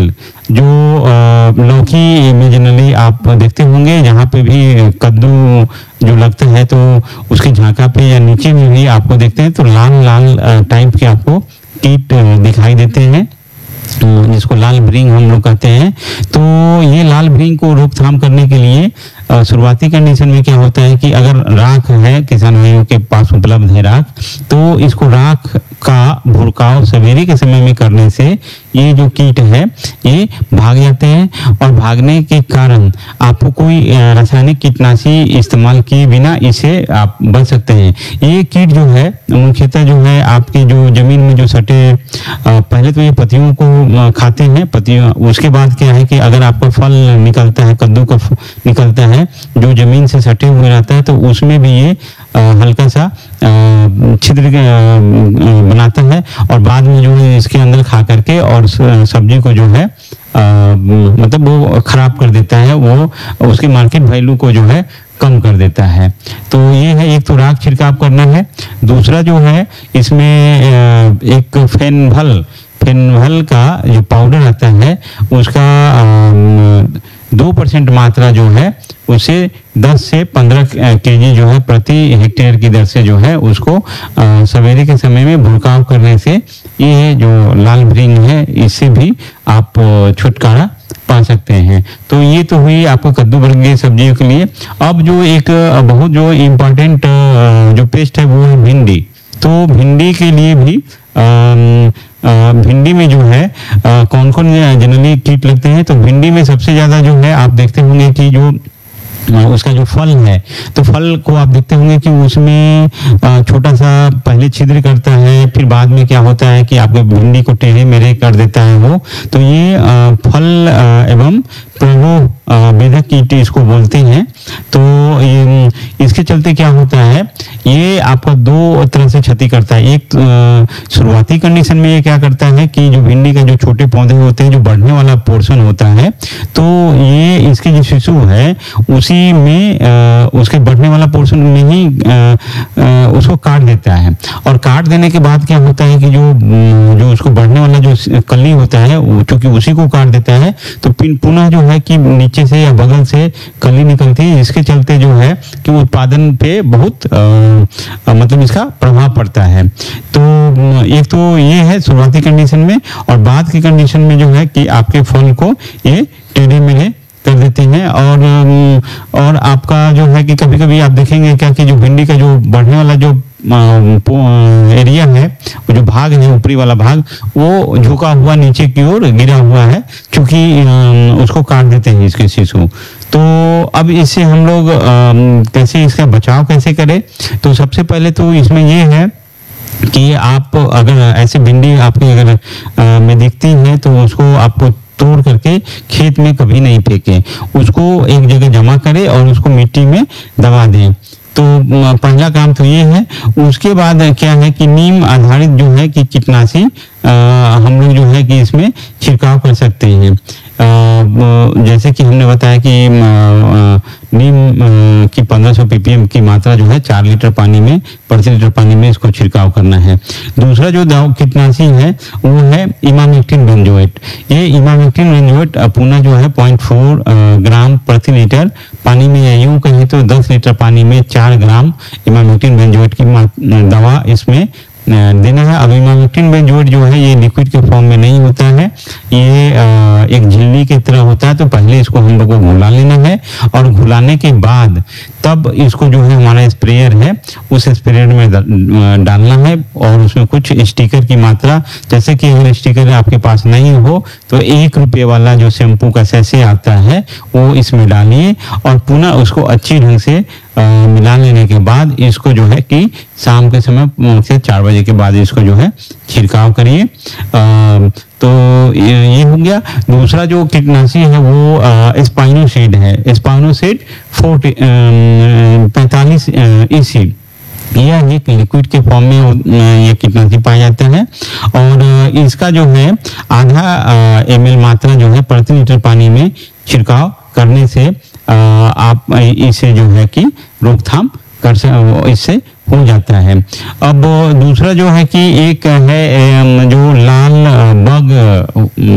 तेल जो लौकी में जनरली आप देखते होंगे, यहाँ पे भी कद्दू जो लगता है तो उसके झांका पे या नीचे में भी आपको देखते हैं तो लाल लाल टाइप के आपको कीट दिखाई देते हैं, जिसको लाल भृंग हम लोग कहते हैं। तो ये लाल भृंग को रोकथाम करने के लिए शुरुआती कंडीशन में क्या होता है कि अगर राख है, किसान भाइयों के पास उपलब्ध है राख, तो इसको राख का भुड़काव सवेरे के समय में करने से ये जो कीट है ये भाग जाते हैं, और भागने के कारण आपको कोई रासायनिक कीटनाशी इस्तेमाल किए बिना इसे आप बच सकते हैं। ये कीट जो है मुख्यतः जो है आपकी जो जमीन में जो सटे, पहले तो ये पत्तियों को खाते हैं, पत्तियों, उसके बाद क्या है कि अगर आपको फल निकलता है, कद्दू का निकलता है जो जमीन से सटे हुए रहता है, तो उसमें भी ये हल्का सा छिद्र बनाता है, और बाद में जो है इसके अंदर खा करके और सब्जी को जो है मतलब वो खराब कर देता है, वो उसकी मार्केट वैल्यू को जो है कम कर देता है। तो ये है, एक तो राख छिड़काव करना है, दूसरा जो है इसमें एक फेनभल का जो पाउडर आता है उसका 2% मात्रा जो है उसे 10 से 15 केजी जो है प्रति हेक्टेयर की दर से जो है उसको सवेरे के समय में भुड़काव करने से ये जो लाल भृंग है इससे भी आप छुटकारा पा सकते हैं। तो ये तो हुई आपको कद्दू वर्गीय सब्जियों के लिए। अब जो एक बहुत जो इम्पोर्टेंट जो पेस्ट है वो है भिंडी। तो भिंडी के लिए भी भिंडी में जो है कौन कौन जनरली कीट लगते हैं, तो भिंडी में सबसे ज्यादा जो है आप देखते होंगे कि जो उसका जो फल है, तो फल को आप देखते होंगे कि उसमें छोटा सा पहले छिद्र करता है, फिर बाद में क्या होता है कि आपके भिंडी को टेढ़े मेढ़े कर देता है वो। तो ये फल एवं प्रलोभक कीट इसको बोलते हैं। तो ये इसके चलते क्या होता है, ये आपका दो तरह से क्षति करता है। एक शुरुआती कंडीशन में ये क्या करता है कि जो भिंडी का जो छोटे पौधे होते हैं, जो बढ़ने वाला पोर्शन होता है, तो ये इसके जो शिशु है उसी में उसके बढ़ने वाला पोर्शन में ही उसको काट देता है, और काट देने के बाद क्या होता है कि जो उसको बढ़ने वाला जो कली होता है क्योंकि उसी को काट देता है, तो पुनः जो है कि नीचे से या बगल से कली निकलती है, इसके चलते जो है कि उत्पादन पे बहुत मतलब इसका प्रभाव पड़ता है। तो एक तो ये है शुरुआती कंडीशन में, और बाद की कंडीशन में जो है कि आपके फल को ये टेढ़े मेढ़े कर देते हैं। और आपका जो है कि कभी कभी आप देखेंगे क्या कि जो भिंडी का जो बढ़ने वाला जो एरिया है, वो जो भाग है ऊपरी वाला भाग, वो झुका हुआ नीचे की ओर गिरा हुआ है, क्योंकि उसको काट देते हैं इसके शिशु। तो अब इससे हम लोग कैसे इसका बचाव कैसे करें, तो सबसे पहले तो इसमें ये है कि आप अगर ऐसे भिंडी आपकी अगर में दिखती है तो उसको आपको तोड़ करके खेत में कभी नहीं फेंकें, उसको एक जगह जमा करें और उसको मिट्टी में दबा दें। तो पहला काम तो ये है। उसके बाद क्या है कि नीम आधारित जो है कि कीटनाशी हम लोग जो है कि इसमें छिड़काव कर सकते हैं। जैसे कि हमने बताया कि नीम की 1500 ppm की मात्रा जो है 4 लीटर पानी में प्रति लीटर पानी में इसको छिड़काव करना है। दूसरा जो कीटनाशी है वो है इमामेक्टिन बेंजोएट। ये इमामेक्टिन बेंजोएट पुनः जो है 0.4 ग्राम प्रति लीटर पानी में, या यूं कहें तो 10 लीटर पानी में 4 ग्राम इमामेक्टिन बेंजोएट की दवा इसमें देना है। अब इमामेक्टिन बेंजोएट जो है ये लिक्विड के फॉर्म में नहीं होता है, ये एक झिल्ली की तरह होता है। तो पहले इसको हम लोग को घुला लेना है, और घुलाने के बाद तब इसको जो है हमारा स्प्रेयर है उस स्प्रेयर में डालना है, और उसमें कुछ स्टिकर की मात्रा, जैसे कि अगर स्टिकर आपके पास नहीं हो तो 1 रुपये वाला जो शैम्पू का सैशे आता है वो इसमें डालिए, और पुनः उसको अच्छी ढंग से मिला लेने के बाद इसको जो है कि शाम के समय से 4 बजे के बाद इसको जो है छिड़काव करिए। तो ये हो गया। दूसरा जो कीटनाशी है वो स्पाइनोसेड है, स्पाइनोसेड 45 EC। यह एक लिक्विड के फॉर्म में ये कीटनाशी पाया जाता है, और इसका जो है आधा ml मात्रा जो है प्रति लीटर पानी में छिड़काव करने से आप इसे जो है कि रोकथाम इससे हो जाता है। अब दूसरा जो है कि एक है जो लाल बग